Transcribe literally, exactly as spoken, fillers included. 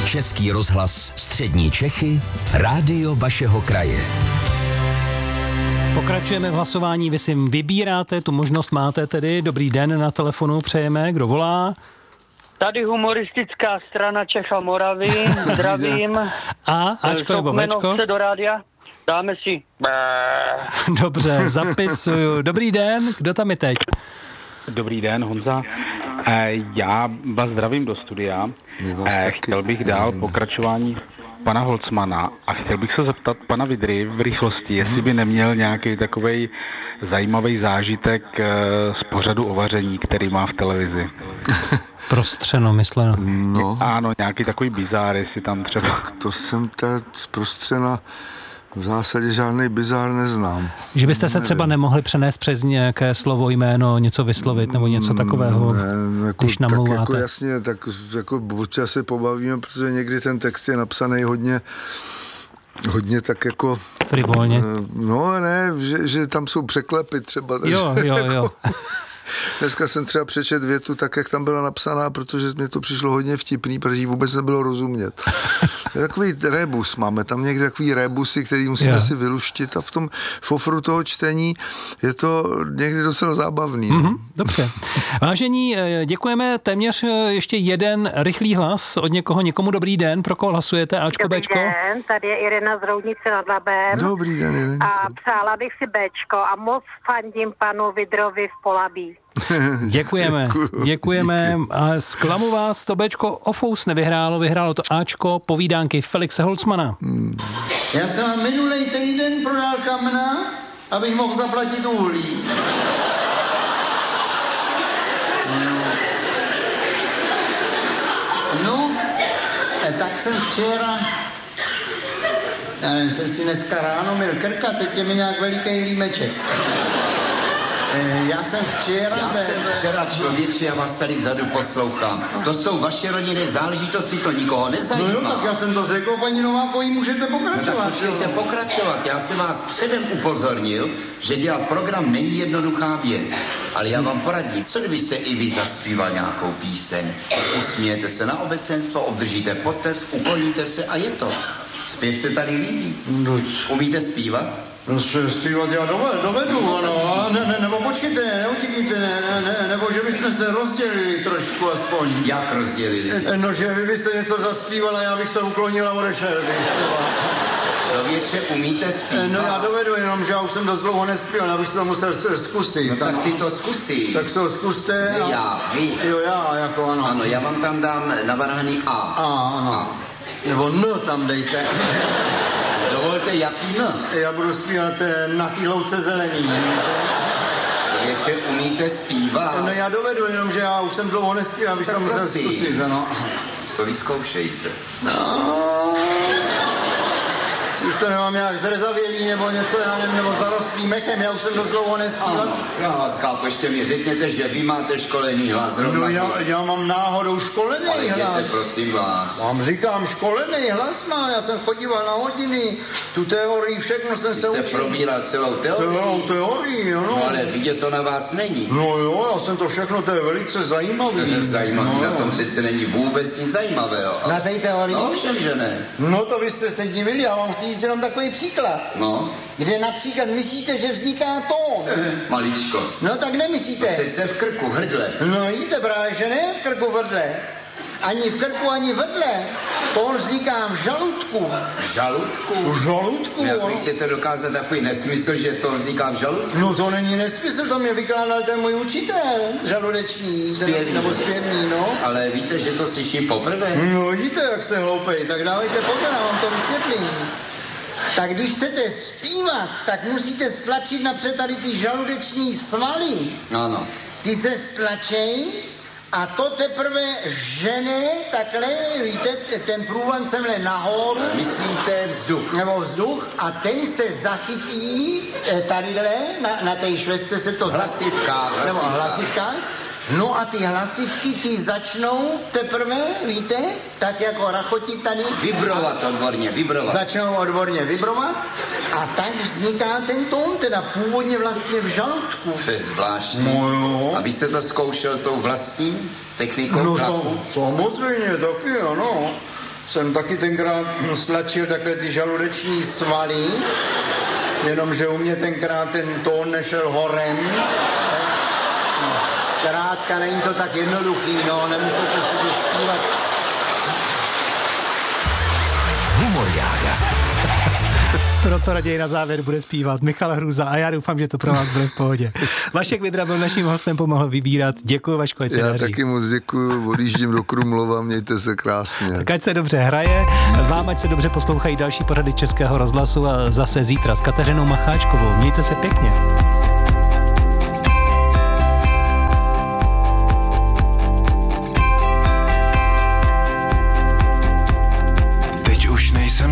Český rozhlas Střední Čechy, rádio vašeho kraje. Pokračujeme v hlasování, vy si vybíráte, tu možnost máte tedy. Dobrý den, na telefonu přejeme, kdo volá? Tady humoristická strana Čech a Moravy, zdravím. A, Ačko nebo Bčko? Se do rádia, dáme si. Dobře, zapisuju. Dobrý den, kdo tam je teď? Dobrý den, Honza. Já vás zdravím do studia. Chtěl bych dál pokračování pana Holcmana a chtěl bych se zeptat pana Vidry v rychlosti, jestli by neměl nějaký takovej zajímavý zážitek z pořadu o vaření, který má v televizi. Prostřeno, mysleno. No. Ano, nějaký takový bizár, jestli tam třeba... Tak to jsem teď z prostřena v zásadě žádný bizár neznám. Že byste se třeba nemohli přenést přes nějaké slovo, jméno, něco vyslovit nebo něco takového, ne, jako, když namlouváte? Tak jako jasně, tak jako buď se pobavíme, protože někdy ten text je napsaný hodně hodně tak jako... frivolně. No ne, že, že tam jsou překlepy třeba. Jo, jo, jako, jo. Dneska jsem třeba přečet větu tak, jak tam byla napsaná, protože mě to přišlo hodně vtipný, protože jí vůbec nebylo rozumět. Takový rebus máme, tam někde takový rebusy, který musíme yeah. si vyluštit a v tom fofru toho čtení je to někdy docela zábavný. Mm-hmm, dobře. Vážení, děkujeme. Téměř ještě jeden rychlý hlas od někoho. Někomu dobrý den. Pro koho hlasujete? Ačko, dobrý Bčko? Dobrý den, tady je Irena z Roudnice nad Labem. Dobrý den, Irena. A přála bych si Bčko a moc fandím panu Vidrovi v Polabí. Děkujeme, Děkuju, děkujeme. díky. A zklamu vás, to Bčko ofous nevyhrálo, vyhrálo to Ačko, povídánky Felixe Holcmana. Hmm. Já jsem vám minulej týden prodal kamna, abych mohl zaplatit uhlí. No, tak jsem včera, já nevím, jsem si dneska ráno měl krka, teď je mi nějak veliký límeček. Já jsem včera... Já be, jsem včera člověče, já vás tady vzadu poslouchám. To jsou vaše rodinné záležitosti, to nikoho nezajímá. No jo, tak já jsem to řekl, paní Novákový, můžete pokračovat. No tak počkejte pokračovat. Já jsem vás předem upozornil, že dělat program není jednoduchá věc. Ale já vám poradím, co kdybyste i vy zaspíval nějakou píseň? Usmějete se na obecenstvo, obdržíte potlesk, ukloníte se a je to. Zpěv se tady líbí. No, umíte zpívat? No zpívat já dovedu, dovedu ano, ne, ne, nebo počkejte, neutíkejte, ne, ne, ne, nebo že bychom se rozdělili trošku aspoň. Jak rozdělili? No, že vy byste něco zaspíval a já bych se uklonil a odešel bych třeba. Člověče, umíte zpívat? No já dovedu, jenom že já už jsem dost dlouho nespíval, abych se to musel zkusit. No tak si to zkusí. Tak se ho zkuste. Ne a... já, vy. Jo, já, jako ano. Ano, já vám tam dám navrhaný A. A, ano. A. Nebo N tam dejte. Dovolte, jaký N? Já budu zpívat na té louce zelený. Člověče, umíte zpívat? No já dovedu, jenom že já už jsem dlouho nespíval, abych se musel zkusit, ano. To vyzkoušejte. No... Už to nemám nějak zrezavělý nebo něco, já nevím, nebo zarostlý mechem, já už jsem dost dlouho nespíval. Ano, já vás chápu, ještě mi řekněte, že vy máte školený hlas. No já, já mám náhodou školený ale hlas. Ale jděte, prosím vás. Vám říkám, školený hlas má, já jsem chodíval na hodiny, tu teorii, všechno jsem Vy se jste učil. probíral celou teorii? Celou teorii, ano. No ale vidět to na vás není. No jo, já jsem to všechno, to je velice zajímavý. Zajímavý, no, na tom přece není vůbec nic zajímavého. Na té teorii? No všem, že ne. No to vy jste se divili, já vám chci říct jenom takový příklad. No. Kde například myslíte, že vzniká tón. Maličkost. No tak nemyslíte. To přece v krku, hrdle. No jíte právě, že ne v krku hrdle. Ani v krku, ani v hrdle. Tón vzniká v žaludku. V žaludku? V žaludku, Jak no. bych si to dokázal takový nesmysl, že to vzniká v žaludku? No to není nesmysl, to mě vykládal ten můj učitel, žaludeční, Zpěvný. nebo zpěvný, no. Ale víte, že to slyším poprvé? No víte, jak jste hloupej, tak dávejte pozor, já vám to vysvětlím. Tak když chcete zpívat, tak musíte stlačit napřed tady ty žaludeční svaly. Ano. Ty se stlačej a to teprve žene takhle, víte, ten průvan semhle nahoru. Myslíte vzduch. Nebo vzduch a ten se zachytí tadyhle, na, na té švestce se to hlasivka, zachytí. Nebo hlasivka. No a ty hlasivky, ty začnou teprve, víte, tak jako rachotit tady. Vibrovat odborně, vibrovat. Začnou odborně vibrovat a tak vzniká ten tón, teda původně vlastně v žaludku. To je zvláštní. No jo. A vy jste to zkoušel tou vlastní technikou? No sam, samozřejmě, taky ano. jsem taky tenkrát stlačil takhle ty žaludeční svaly, jenomže u mě tenkrát ten tón nešel horem. Zkrátka není to tak jednoduchý, no, nemusíte si dospívat. Humoriáda. Proto raději na závěr bude zpívat Michal Hrůza a já doufám, že to pro vás bude v pohodě. Vašek Vidra byl naším hostem, pomohl vybírat. Děkuji, Vaško, ať se Já daří. taky moc děkuji, odjíždím do Krumlova, mějte se krásně. Tak ať se dobře hraje, vám ať se dobře poslouchají další pořady Českého rozhlasu a zase zítra s Kateřinou Macháčkovou. Mějte se pěkně.